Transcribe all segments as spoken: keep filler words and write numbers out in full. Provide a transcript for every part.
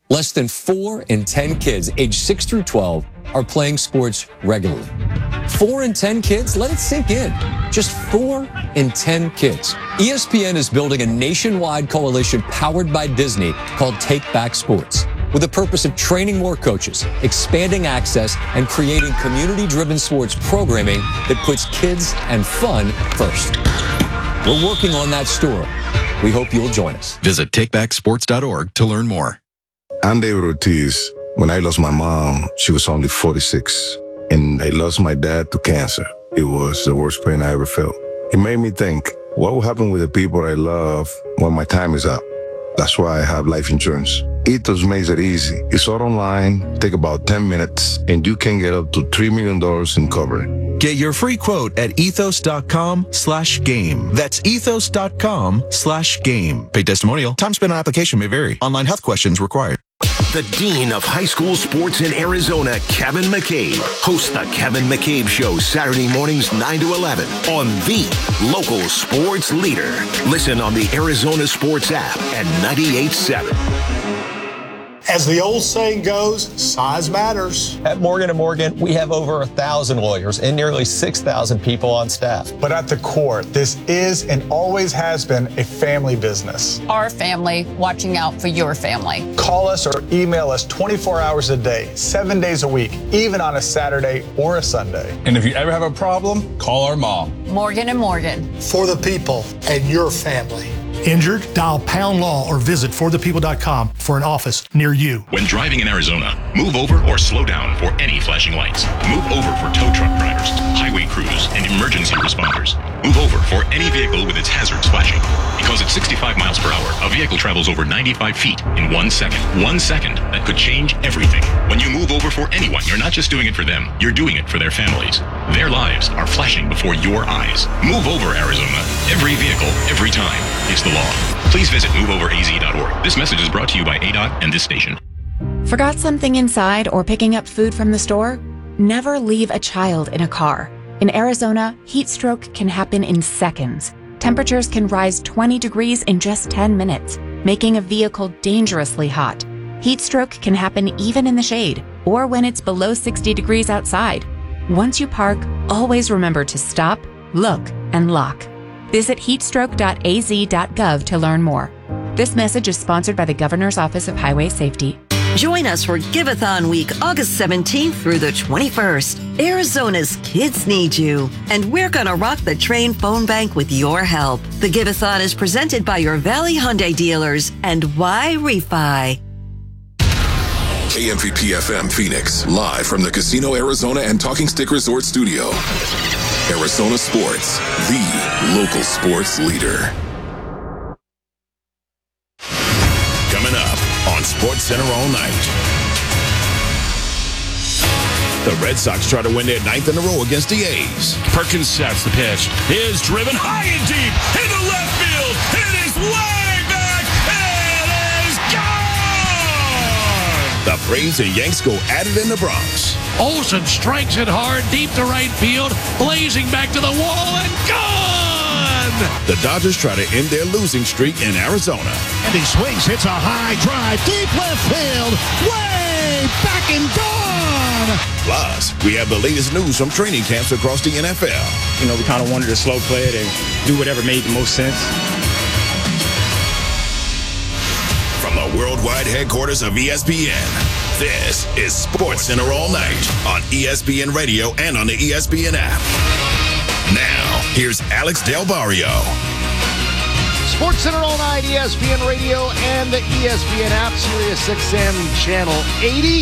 Less than four in ten kids aged six through twelve are playing sports regularly. Four in ten kids? Let it sink in. Just four in ten kids. E S P N is building a nationwide coalition powered by Disney called Take Back Sports, with the purpose of training more coaches, expanding access, and creating community-driven sports programming that puts kids and fun first. We're working on that story. We hope you'll join us. Visit take back sports dot org to learn more. I'm David Ortiz. When I lost my mom, she was only forty-six, and I lost my dad to cancer. It was the worst pain I ever felt. It made me think, what will happen with the people I love when my time is up? That's why I have life insurance. Ethos makes it easy. It's all online, take about ten minutes, and you can get up to three million dollars in coverage. Get your free quote at ethos.com slash game. That's ethos.com slash game. Paid testimonial. Time spent on application may vary. Online health questions required. The Dean of High School Sports in Arizona, Kevin McCabe, hosts the Kevin McCabe Show Saturday mornings nine to eleven on the local sports leader. Listen on the Arizona Sports app and ninety-eight point seven. As the old saying goes, size matters. At Morgan and Morgan, we have over a thousand lawyers and nearly six thousand people on staff. But at the core, this is and always has been a family business. Our family watching out for your family. Call us or email us twenty-four hours a day, seven days a week, even on a Saturday or a Sunday. And if you ever have a problem, call our mom. Morgan and Morgan. For the people and your family. Injured? Dial Pound Law or visit for the people dot com for an office near you. When driving in Arizona, move over or slow down for any flashing lights. Move over for tow truck drivers, highway crews, and emergency responders. Move over for any vehicle with its hazards flashing. Because at sixty-five miles per hour, a vehicle travels over ninety-five feet in one second. One second that could change everything. When you move over for anyone, you're not just doing it for them, you're doing it for their families. Their lives are flashing before your eyes. Move over, Arizona. Every vehicle, every time. It's the law. Please visit move over a z dot org. This message is brought to you by A D O T and this station. Forgot something inside or picking up food from the store? Never leave a child in a car. In Arizona, heat stroke can happen in seconds. Temperatures can rise twenty degrees in just ten minutes, making a vehicle dangerously hot. Heat stroke can happen even in the shade or when it's below sixty degrees outside. Once you park, always remember to stop, look, and lock. Visit heatstroke dot a z dot gov to learn more. This message is sponsored by the Governor's Office of Highway Safety. Join us for Give-a-thon Week, August seventeenth through the twenty-first. Arizona's kids need you, and we're going to rock the Train phone bank with your help. The Give-a-thon is presented by your Valley Hyundai dealers and Y Refi. K M V P F M Phoenix, live from the Casino Arizona and Talking Stick Resort Studio. Arizona Sports, the local sports leader. Coming up on Sports Center all night. The Red Sox try to win their ninth in a row against the A's. Perkins sets the pitch. Is driven high and deep into left field. It is way back. It is gone. The Braves and Yanks go at it in the Bronx. Olsen strikes it hard deep to right field, blazing back to the wall and gone. The Dodgers try to end their losing streak in Arizona. And he swings, hits a high drive, deep left field, way back and gone. Plus, we have the latest news from training camps across the N F L. You know, we kind of wanted to slow play it and do whatever made the most sense. From the worldwide headquarters of E S P N, this is Sports Center all night on E S P N Radio and on the E S P N app. Now, here's Alex Del Barrio. Sports Center all night, E S P N Radio and the E S P N app, Sirius X M Channel eighty.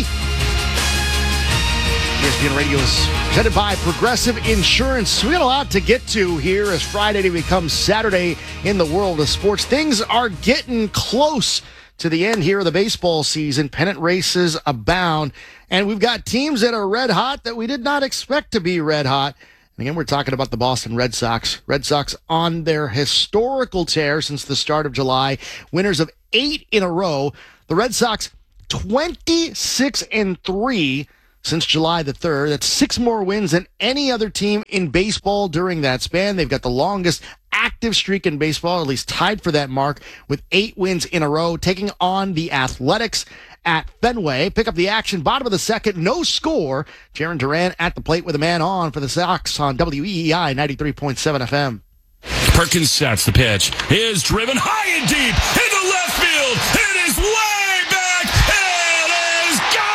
E S P N Radio is presented by Progressive Insurance. We got a lot to get to here as Friday becomes Saturday in the world of sports. Things are getting close to the end here of the baseball season. Pennant races abound, and we've got teams that are red hot that we did not expect to be red hot. And again, we're talking about the Boston Red Sox. Red Sox on their historical tear since the start of July, winners of eight in a row. The Red Sox twenty-six and three since July the third. That's six more wins than any other team in baseball during that span. They've got the longest active streak in baseball, at least tied for that mark, with eight wins in a row, taking on the Athletics at Fenway. Pick up the action, bottom of the second, no score. Jaron Duran at the plate with a man on for the Sox on W E E I ninety-three point seven F M. Perkins sets the pitch. Is driven high and deep into left field. It is way back. It is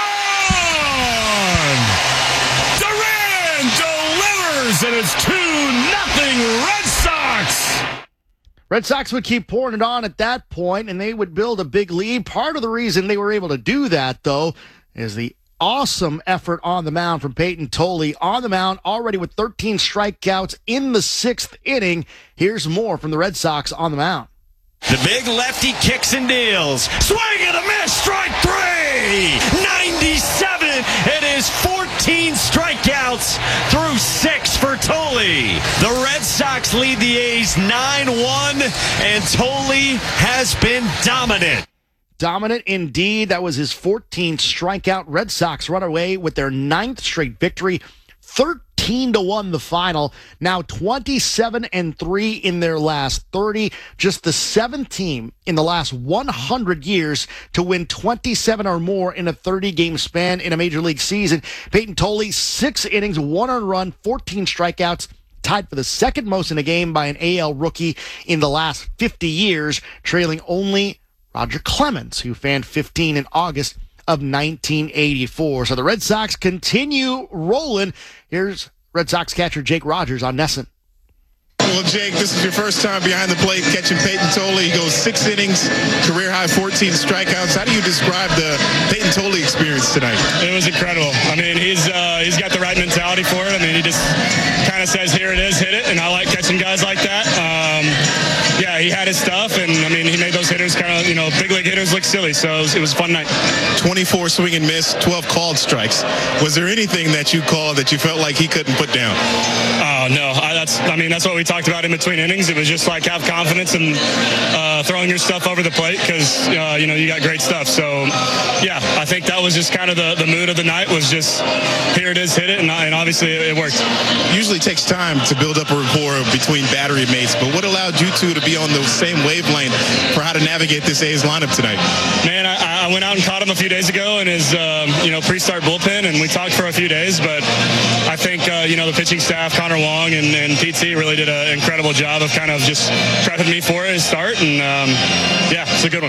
gone. Duran delivers, and it's two nothing Red Sox. Red Sox would keep pouring it on at that point, and they would build a big lead. Part of the reason they were able to do that, though, is the awesome effort on the mound from Peyton Tolley. On the mound, already with thirteen strikeouts in the sixth inning. Here's more from the Red Sox on the mound. The big lefty kicks and deals. Swing and a miss, strike three! ninety-seven! It is fourteen strikeouts through six for Tolley. The Red Sox lead the A's nine one, and Tolley has been dominant. Dominant indeed. That was his fourteenth strikeout. Red Sox run away with their ninth straight victory. thirteen to one the final. Now twenty-seven and three in their last thirty. Just the seventh team in the last one hundred years to win twenty-seven or more in a thirty-game span in a Major League season. Peyton Tolley, six innings, one earned run, fourteen strikeouts. Tied for the second most in a game by an A L rookie in the last fifty years, trailing only Roger Clemens, who fanned fifteen in August of nineteen eighty-four. So the Red Sox continue rolling. Here's Red Sox catcher Jake Rogers on Nesson. Well, Jake, this is your first time behind the plate catching Peyton Tolley. He goes six innings, career high fourteen strikeouts. How do you describe the Peyton Tolley experience tonight? It was incredible. I mean, he's uh, he's got the right mentality for it. I mean, he just kind of says, here it is, hit it, and I like catching guys like that. Um, yeah, he had his stuff, and, I mean, he made those hitters kind of, you know, big league hitters look silly, so it was, it was a fun night. twenty-four swing and miss, twelve called strikes. Was there anything that you called that you felt like he couldn't put down? Oh, no. I, that's, I mean, that's what we talked about in between innings. It was just like have confidence and uh, throwing your stuff over the plate because, uh, you know, you got great stuff. So, yeah, I think that was just kind of the, the mood of the night was just here it is, hit it, and, and obviously it, it worked. Usually it takes time to build up a rapport between battery mates, but what allowed you two to be on the same wavelength for how to navigate this A's lineup tonight? Man, I, I went out and caught him a few days ago in his, um, you know, pre-start bullpen, and we talked for a few days, but I think, uh, you know, the pitching staff, Connor Wong and, and P T really did an incredible job of kind of just prepping me for his start, and um, yeah, it's a good one.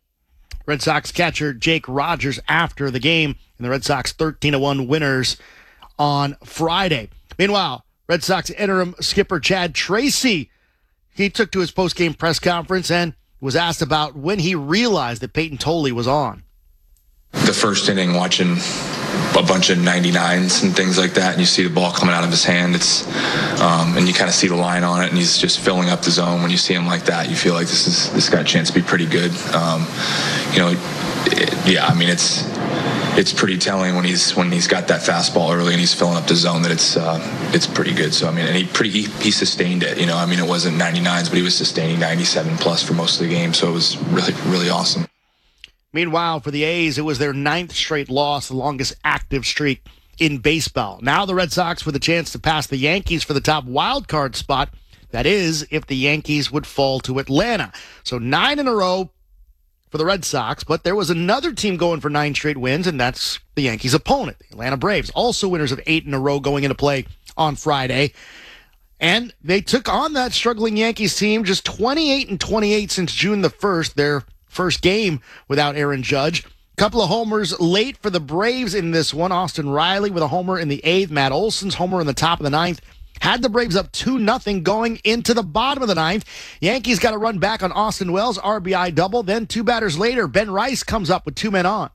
Red Sox catcher Jake Rogers after the game, and the Red Sox thirteen to one winners on Friday. Meanwhile, Red Sox interim skipper Chad Tracy, he took to his post-game press conference and was asked about when he realized that Peyton Tolley was on. The first inning, watching a bunch of ninety-nines and things like that, and you see the ball coming out of his hand, it's um, and you kind of see the line on it, and he's just filling up the zone. When you see him like that, you feel like this is this got a chance to be pretty good. Um, you know, it, yeah, I mean it's it's pretty telling when he's when he's got that fastball early and he's filling up the zone that it's uh, it's pretty good. So I mean, and he pretty he, he sustained it. You know, I mean it wasn't ninety-nines, but he was sustaining ninety-seven plus for most of the game. So it was really really awesome. Meanwhile, for the A's, it was their ninth straight loss, the longest active streak in baseball. Now the Red Sox with a chance to pass the Yankees for the top wild card spot. That is, if the Yankees would fall to Atlanta. So nine in a row for the Red Sox, but there was another team going for nine straight wins, and that's the Yankees' opponent, the Atlanta Braves, also winners of eight in a row going into play on Friday. And they took on that struggling Yankees team, just twenty-eight and twenty-eight since June the first, their first game without Aaron Judge. Couple of homers late for the Braves in this one. Austin Riley with a homer in the eighth. Matt Olson's homer in the top of the ninth. Had the Braves up two nothing going into the bottom of the ninth. Yankees got a run back on Austin Wells, R B I double. Then two batters later, Ben Rice comes up with two men on.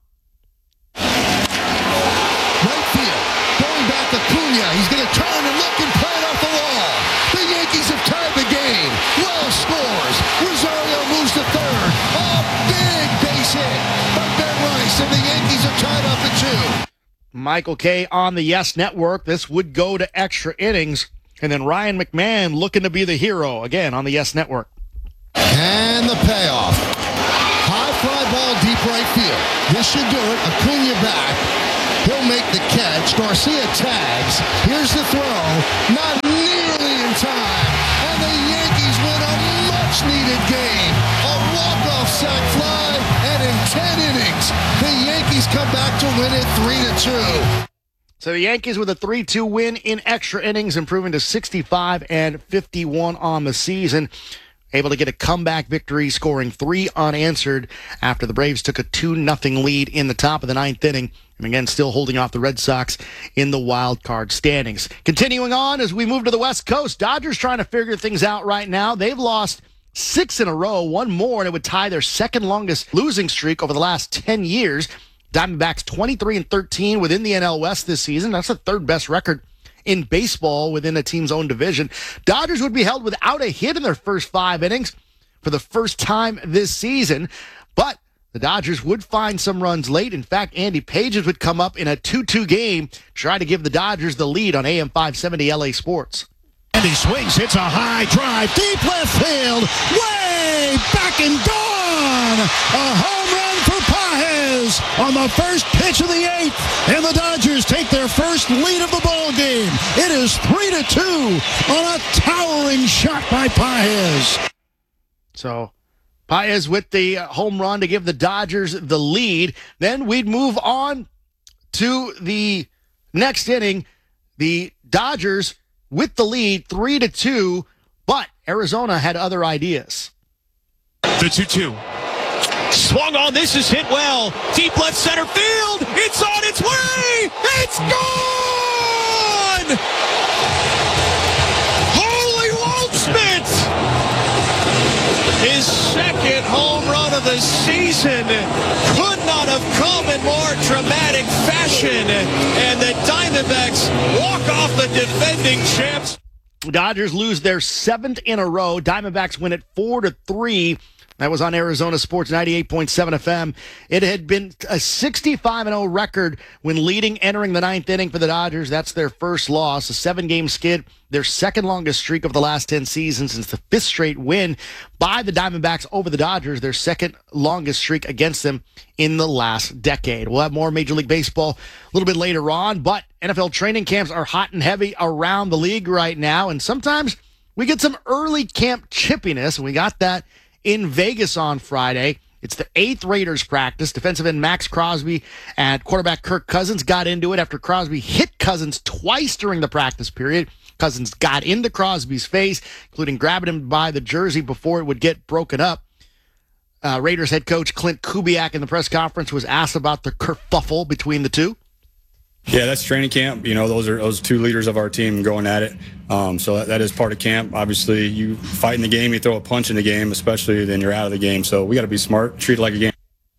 Right field, going back to Cunha. He's going to turn and look and play it off the wall. The Yankees have tied the game. Wells scores. Rosario moves to third. A big base hit by Ben Rice, and the Yankees are tied up at two. Michael Kay on the Yes Network. This would go to extra innings. And then Ryan McMahon looking to be the hero again on the Yes Network. And the payoff. High fly ball deep right field. This should do it. Acuna back. He'll make the catch. Garcia tags. Here's the throw. Not nearly in time. And the Yankees win a much-needed game. A walk-off sac fly. And in ten innings, the Yankees win it three to two. So the Yankees with a three two win in extra innings, improving to sixty-five and fifty-one on the season. Able to get a comeback victory, scoring three unanswered after the Braves took a two nothing lead in the top of the ninth inning. And again, still holding off the Red Sox in the wild card standings. Continuing on as we move to the West Coast, Dodgers trying to figure things out right now. They've lost six in a row, one more, and it would tie their second longest losing streak over the last ten years. Diamondbacks twenty-three and thirteen within the N L West this season. That's the third best record in baseball within a team's own division. Dodgers would be held without a hit in their first five innings for the first time this season, but the Dodgers would find some runs late. In fact, Andy Pages would come up in a two two game, try to give the Dodgers the lead on A M five seventy L A Sports. And he swings, hits a high drive, deep left field, way back and gone! A home run for Pages on the first pitch of the eighth, and the Dodgers take their first lead of the ball game. It is three to two on a towering shot by Pages. So Pages with the home run to give the Dodgers the lead. Then we'd move on to the next inning. The Dodgers with the lead, three to two, but Arizona had other ideas. The two two. Swung on. This is hit well. Deep left center field. It's on its way. It's gone. Holy Waldschmidt. His second home run of the season could not have come in more dramatic fashion. And the Diamondbacks walk off the defending champs. Dodgers lose their seventh in a row. Diamondbacks win it four to three. That was on Arizona Sports ninety-eight point seven F M. It had been a sixty-five and oh record when leading entering the ninth inning for the Dodgers. That's their first loss, a seven-game skid, their second longest streak of the last ten seasons since the fifth straight win by the Diamondbacks over the Dodgers, their second longest streak against them in the last decade. We'll have more Major League Baseball a little bit later on, but N F L training camps are hot and heavy around the league right now, and sometimes we get some early camp chippiness, and we got that in Vegas on Friday. It's the eighth Raiders practice. Defensive end Max Crosby and quarterback Kirk Cousins got into it after Crosby hit Cousins twice during the practice period. Cousins got into Crosby's face, including grabbing him by the jersey before it would get broken up. Uh, Raiders head coach Clint Kubiak in the press conference was asked about the kerfuffle between the two. Yeah, that's training camp. You know, those are those two leaders of our team going at it. Um, so that, that is part of camp. Obviously, you fight in the game, you throw a punch in the game, especially then you're out of the game. So we got to be smart, treat it like a game.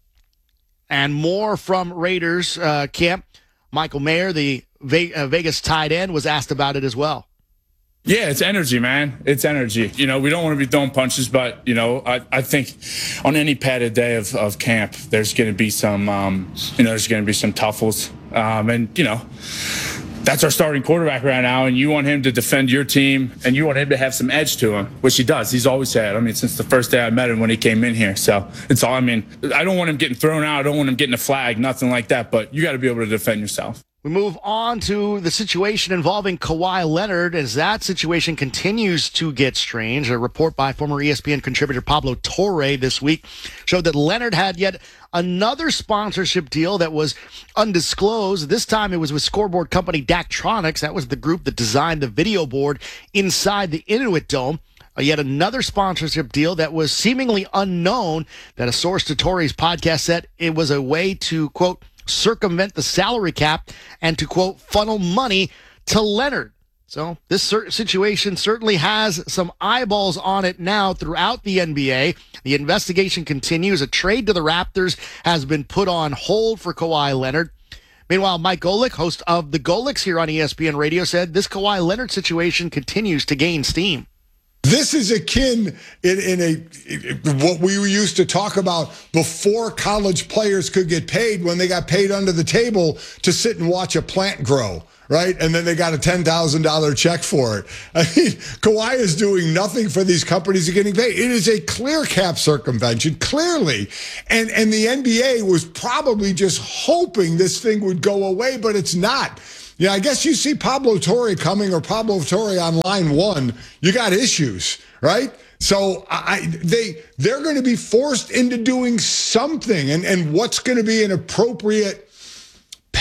And more from Raiders uh, camp. Michael Mayer, the Ve- uh, Vegas tight end, was asked about it as well. Yeah, it's energy, man. It's energy. You know, we don't want to be throwing punches, but, you know, I, I think on any padded day of, of camp, there's going to be some, um, you know, there's going to be some tuffles. Um, and, you know, that's our starting quarterback right now, and you want him to defend your team, and you want him to have some edge to him, which he does. He's always had. I mean, since the first day I met him when he came in here. So it's all, I mean, I don't want him getting thrown out. I don't want him getting a flag, nothing like that, but you got to be able to defend yourself. We move on to the situation involving Kawhi Leonard as that situation continues to get strange. A report by former E S P N contributor Pablo Torre this week showed that Leonard had yet another sponsorship deal that was undisclosed. This time it was with scoreboard company Daktronics. That was the group that designed the video board inside the Inuit Dome. Uh, yet another sponsorship deal that was seemingly unknown, that a source to Torre's podcast said it was a way to, quote, circumvent the salary cap and to, quote, funnel money to Leonard. So this cer- situation certainly has some eyeballs on it now throughout the N B A. The investigation continues. A trade to the Raptors has been put on hold for Kawhi Leonard. Meanwhile, Mike Golick, host of The Golicks here on E S P N Radio, said this Kawhi Leonard situation continues to gain steam. This is akin in, in a in what we used to talk about before college players could get paid, when they got paid under the table to sit and watch a plant grow, right? And then they got a ten thousand dollars check for it. I mean, Kawhi is doing nothing for these companies that are getting paid. It is a clear cap circumvention, clearly. And, and the N B A was probably just hoping this thing would go away, but it's not. Yeah, I guess you see Pablo Torre coming, or Pablo Torre on line one, you got issues, right? So I, they, they're going to be forced into doing something. And, and what's going to be an appropriate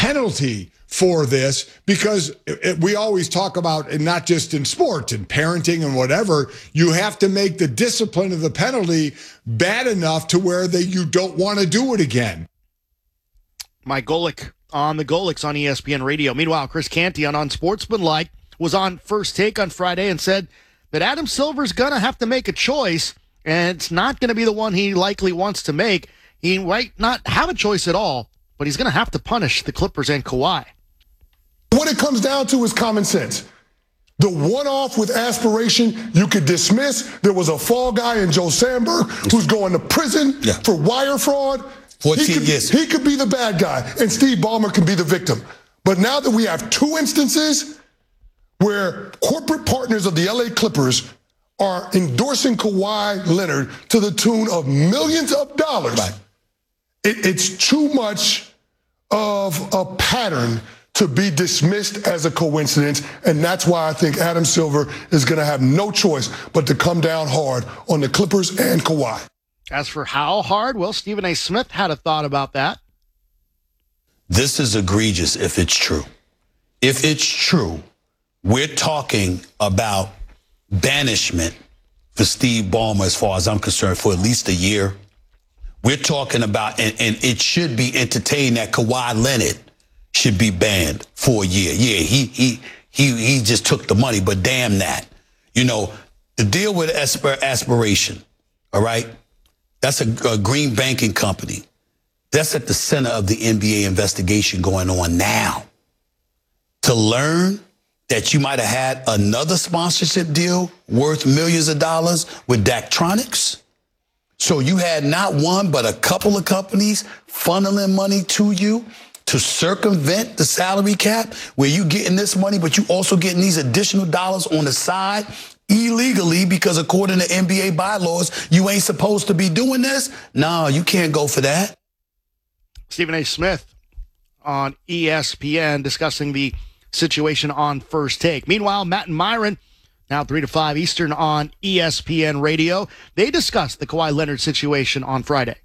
penalty for this, because it, it, we always talk about, and not just in sports and parenting and whatever, you have to make the discipline of the penalty bad enough to where they, you don't want to do it again. Mike Golick on the Golics on E S P N Radio. Meanwhile, Chris Canty on Unsportsmanlike was on First Take on Friday and said that Adam Silver's going to have to make a choice, and it's not going to be the one he likely wants to make. He might not have a choice at all, but he's going to have to punish the Clippers and Kawhi. What it comes down to is common sense. The one-off with aspiration, you could dismiss. There was a fall guy in Joe Sandberg who's going to prison yeah. for wire fraud. fourteen he could, years. He could be the bad guy, and Steve Ballmer can be the victim. But now that we have two instances where corporate partners of the L A Clippers are endorsing Kawhi Leonard to the tune of millions of dollars, right. it, it's too much of a pattern to be dismissed as a coincidence, and that's why I think Adam Silver is going to have no choice but to come down hard on the Clippers and Kawhi. As for how hard, well, Stephen A. Smith had a thought about that. This is egregious if it's true. If it's true, we're talking about banishment for Steve Ballmer, as far as I'm concerned, for at least a year. We're talking about, and, and it should be entertained that Kawhi Leonard should be banned for a year. Yeah, he he he he just took the money, but damn that. You know, the deal with aspir- aspiration, all right? That's a, a green banking company. That's at the center of the N B A investigation going on now. To learn that you might have had another sponsorship deal worth millions of dollars with Daktronics. So you had not one, but a couple of companies funneling money to you to circumvent the salary cap, where you getting this money, but you also getting these additional dollars on the side illegally, because according to N B A bylaws, you ain't supposed to be doing this. No, you can't go for that. Stephen A. Smith on E S P N discussing the situation on First Take. Meanwhile, Matt and Myron, now three to five Eastern on E S P N Radio, they discussed the Kawhi Leonard situation on Friday.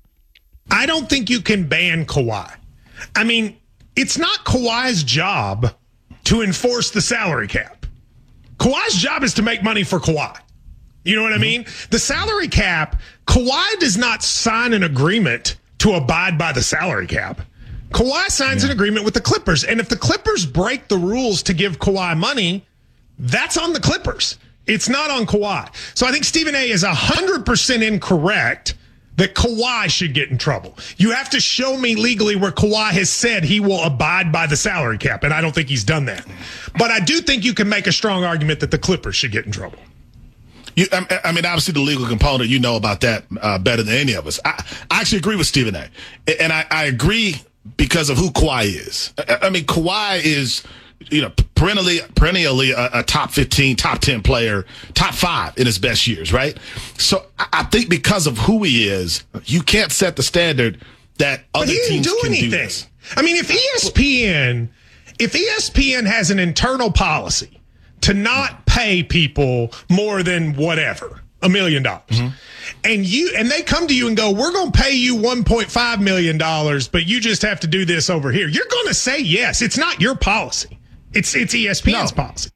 I don't think you can ban Kawhi. I mean, it's not Kawhi's job to enforce the salary cap. Kawhi's job is to make money for Kawhi. You know what I mean? The salary cap, Kawhi does not sign an agreement to abide by the salary cap. Kawhi signs yeah. an agreement with the Clippers. And if the Clippers break the rules to give Kawhi money, that's on the Clippers. It's not on Kawhi. So I think Stephen A. is one hundred percent incorrect that Kawhi should get in trouble. You have to show me legally where Kawhi has said he will abide by the salary cap, and I don't think he's done that. But I do think you can make a strong argument that the Clippers should get in trouble. You, I mean, obviously the legal component, you know about that uh, better than any of us. I, I actually agree with Stephen A. And I, I agree because of who Kawhi is. I, I mean, Kawhi is, you know, perennially, perennially a, a top fifteen, top ten player, top five in his best years, right? So I, I think because of who he is, you can't set the standard that other but he teams didn't do can anything. do this. I mean, if E S P N, if E S P N has an internal policy to not pay people more than whatever, a million dollars, mm-hmm. and you and they come to you and go, we're going to pay you one point five million dollars, but you just have to do this over here. You're going to say yes. It's not your policy. It's it's E S P N's no. policy.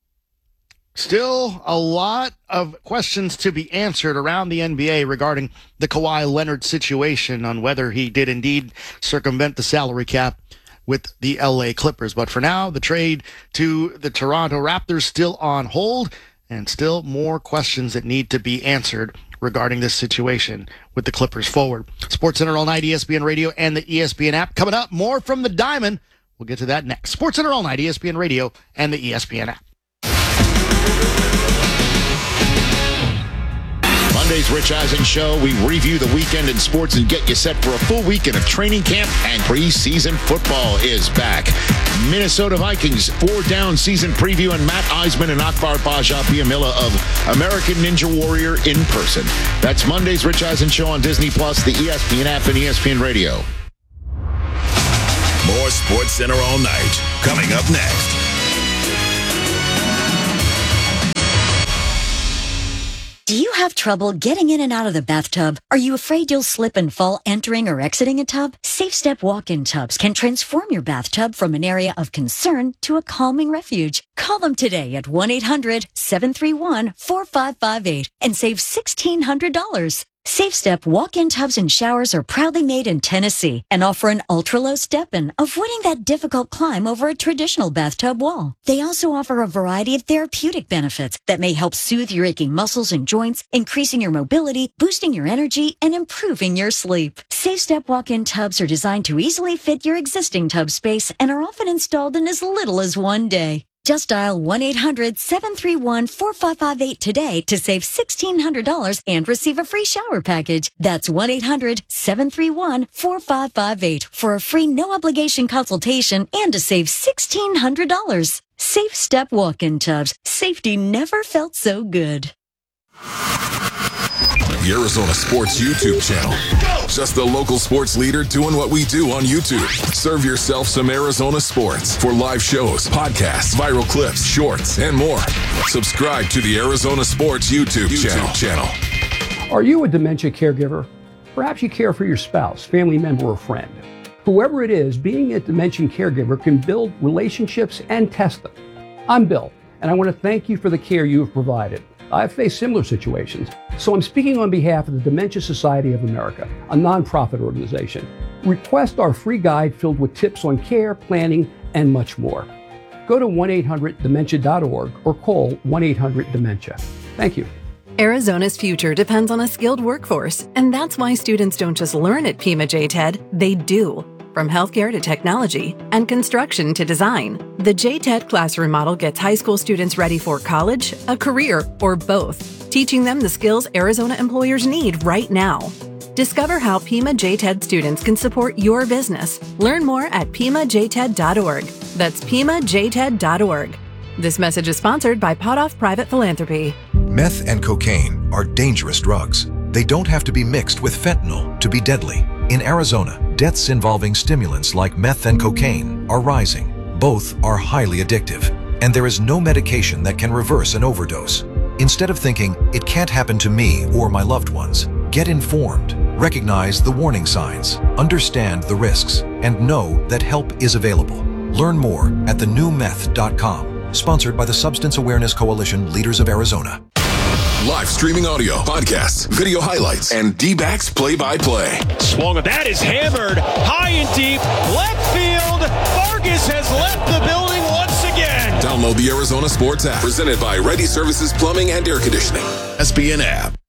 Still a lot of questions to be answered around the N B A regarding the Kawhi Leonard situation, on whether he did indeed circumvent the salary cap with the L A Clippers. But for now, the trade to the Toronto Raptors still on hold, and still more questions that need to be answered regarding this situation with the Clippers forward. SportsCenter all night, E S P N Radio, and the E S P N app. Coming up, more from the Diamond. We'll get to that next. SportsCenter all night, E S P N Radio, and the E S P N app. Monday's Rich Eisen Show. We review the weekend in sports and get you set for a full weekend of training camp, and preseason football is back. Minnesota Vikings four-down season preview, and Matt Eisman and Akbar Baja-Biamila of American Ninja Warrior in person. That's Monday's Rich Eisen Show on Disney Plus, the E S P N app, and E S P N Radio. More SportsCenter all night. Coming up next. Do you have trouble getting in and out of the bathtub? Are you afraid you'll slip and fall entering or exiting a tub? Safe Step walk-in tubs can transform your bathtub from an area of concern to a calming refuge. Call them today at one eight hundred seven three one four five five eight and save sixteen hundred dollars. Safe Step walk-in tubs and showers are proudly made in Tennessee and offer an ultra-low step-in, avoiding that difficult climb over a traditional bathtub wall. They also offer a variety of therapeutic benefits that may help soothe your aching muscles and joints, increasing your mobility, boosting your energy, and improving your sleep. Safe Step walk-in tubs are designed to easily fit your existing tub space and are often installed in as little as one day. Just dial one eight hundred seven three one four five five eight today to save sixteen hundred dollars and receive a free shower package. That's one eight hundred seven three one four five five eight for a free no-obligation consultation and to save sixteen hundred dollars. Safe Step walk-in tubs. Safety never felt so good. The Arizona Sports YouTube channel. Just the local sports leader doing what we do on YouTube. Serve yourself some Arizona sports for live shows, podcasts, viral clips, shorts, and more. Subscribe to the Arizona Sports YouTube, YouTube channel. channel. Are you a dementia caregiver? Perhaps you care for your spouse, family member, or friend. Whoever it is, being a dementia caregiver can build relationships and test them. I'm Bill, and I want to thank you for the care you have provided. I've faced similar situations, so I'm speaking on behalf of the Dementia Society of America, a nonprofit organization. Request our free guide filled with tips on care, planning, and much more. Go to one eight hundred dementia dot org or call one eight hundred dementia. Thank you. Arizona's future depends on a skilled workforce, and that's why students don't just learn at Pima J TED, they do. From healthcare to technology and construction to design, the J TED classroom model gets high school students ready for college, a career, or both, teaching them the skills Arizona employers need right now. Discover how Pima J TED students can support your business. Learn more at pima j ted dot org. That's pima j ted dot org. This message is sponsored by Potoff Private Philanthropy. Meth and cocaine are dangerous drugs. They don't have to be mixed with fentanyl to be deadly. In Arizona, deaths involving stimulants like meth and cocaine are rising. Both are highly addictive, and there is no medication that can reverse an overdose. Instead of thinking, it can't happen to me or my loved ones, get informed, recognize the warning signs, understand the risks, and know that help is available. Learn more at the new meth dot com, sponsored by the Substance Awareness Coalition Leaders of Arizona. Live streaming audio, podcasts, video highlights, and D-backs play-by-play. Swung, that is hammered high and deep, left field. Vargas has left the building once again. Download the Arizona Sports app, presented by Ready Services Plumbing and Air Conditioning. S B N app.